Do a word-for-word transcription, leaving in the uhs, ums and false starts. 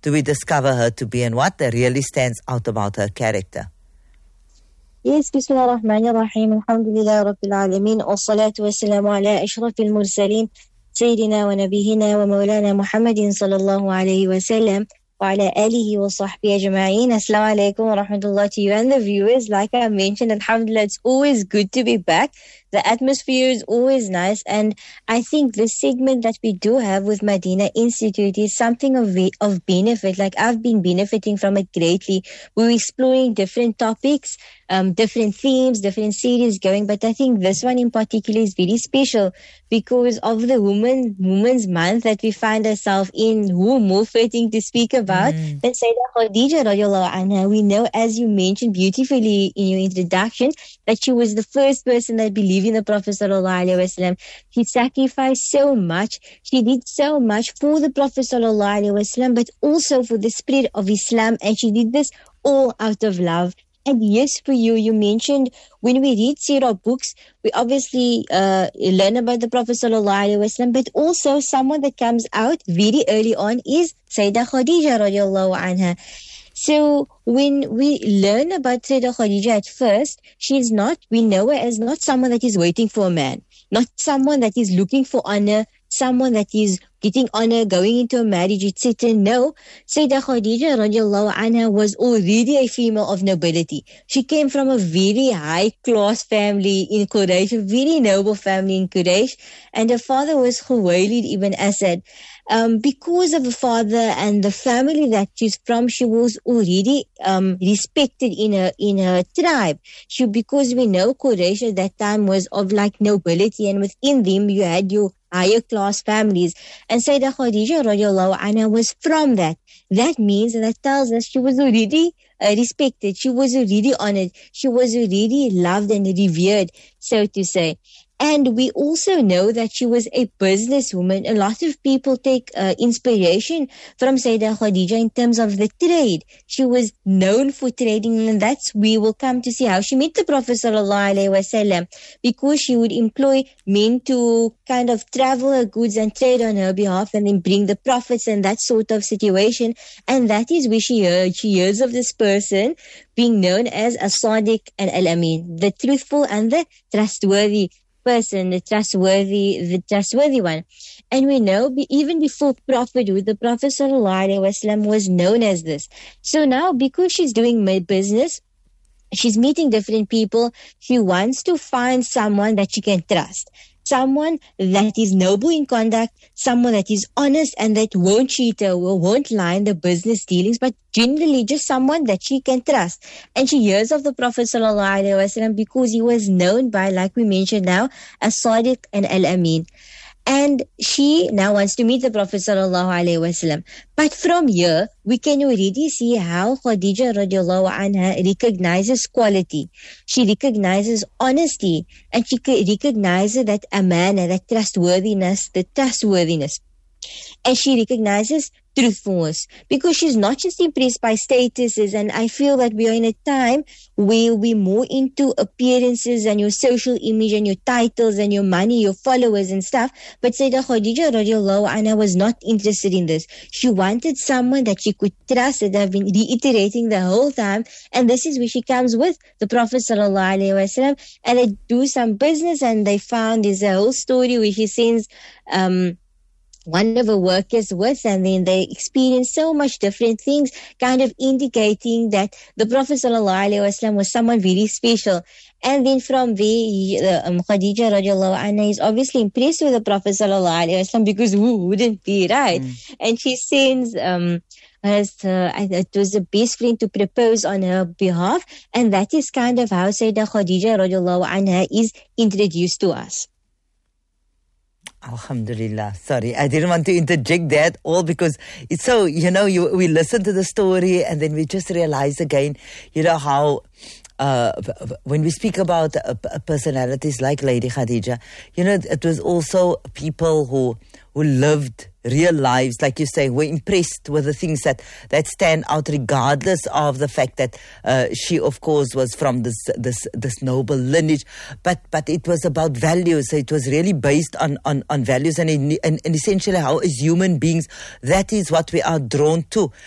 do we discover her to be, and what really stands out about her character? Yes, Bismillah ar-Rahman ar-Rahim, alhamdulillah rabbil alameen, wa salatu wa salamu ala ashrafil mursaleen, Sayyidina wa nabihina wa maulana Muhammadin sallallahu alayhi wa sallam, wa ala alihi wa sahbihi ajma'een. Assalamu alaikum wa rahmatullah to you and the viewers. Like I mentioned, alhamdulillah, it's always good to be back. The atmosphere is always nice, and I think this segment that we do have with Madina Institute is something of of benefit. Like, I've been benefiting from it greatly. We're exploring different topics, um, different themes, different series going, but I think this one in particular is very special because of the woman Women's Month that we find ourselves in. Who more fitting to speak about mm. than Sayyidah Khadija radiallahu anha? We know, as you mentioned beautifully in your introduction, that she was the first person that believed in the Prophet sallallahu alaihi wasallam. She sacrificed so much. She did so much for the Prophet sallallahu alaihi wasallam, but also for the spread of Islam. And she did this all out of love. And yes, for you, you mentioned when we read Sirah books, we obviously uh, learn about the Prophet sallallahu alaihi wasallam, but also someone that comes out very early on is Sayyidah Khadija radiallahu anha. So when we learn about Sayyidah Khadija at first, she's not, we know her as not someone that is waiting for a man, not someone that is looking for honor, someone that is getting honor, going into a marriage, et cetera. No, Sayyidah Khadija radiallahu anha was already a female of nobility. She came from a very high-class family in Quraysh, a very noble family in Quraysh, and her father was Khuwaylid ibn Asad. Um, because of the father and the family that she's from, she was already um, respected in her in her tribe. She, because we know Quraysh at that time was of like nobility, and within them you had your higher class families. And Sayyidah Khadija radiallahu anha was from that. That means, and that tells us she was already uh, respected. She was already honored. She was already loved and revered, so to say. And we also know that she was a businesswoman. A lot of people take uh, inspiration from Sayyidah Khadija in terms of the trade. She was known for trading, and that's, we will come to see how she met the Prophet sallallahu alaihi wasallam, because she would employ men to kind of travel her goods and trade on her behalf and then bring the profits and that sort of situation. And that is where she heard, she hears of this person being known as As-Sadiq and Al-Amin, the truthful and the trustworthy person, the trustworthy, the trustworthy one. And we know even before prophethood, the Prophet sallallahu alaihi wasallam was known as this. So now, because she's doing business, she's meeting different people, she wants to find someone that she can trust. Someone that is noble in conduct, someone that is honest and that won't cheat her, won't lie in the business dealings, but generally just someone that she can trust. And she hears of the Prophet sallallahu alaihi wasallam because he was known by, like we mentioned now, As-Sadiq and Al-Amin. And she now wants to meet the Prophet sallallahu alaihi wasallam. But from here, we can already see how Khadija radiallahu anha recognizes quality. She recognizes honesty, and she recognizes that amana, that trustworthiness, the trustworthiness. And she recognizes truthfulness, because she's not just impressed by statuses. And I feel that we are in a time where we're more into appearances and your social image and your titles and your money, your followers and stuff. But Sayyidah Khadija radiallahu anha was not interested in this. She wanted someone that she could trust, that I've been reiterating the whole time. And this is where she comes with the Prophet sallallahu alaihi wasallam, and they do some business, and they found there's a whole story where she sends um one of her workers with, and then they experience so much different things, kind of indicating that the Prophet sallallahu alaihi wasallam was someone very special. And then from there, um, Khadija radiallahu anha is obviously impressed with the Prophet sallallahu alaihi wasallam, because who wouldn't be, right? Mm. And she sends um, as uh, it was the best friend to propose on her behalf, and that is kind of how Sayyidah Khadija radiallahu anha is introduced to us. Alhamdulillah. Sorry, I didn't want to interject that all, because it's so, you know, you, we listen to the story and then we just realize again, you know, how uh, when we speak about uh, personalities like Lady Khadija, you know, it was also people who who lived real lives, like you say, were impressed with the things that, that stand out, regardless of the fact that uh, she, of course, was from this this this noble lineage. But but it was about values. So it was really based on on, on values, and, in, and and essentially how, as human beings, that is what we are drawn to.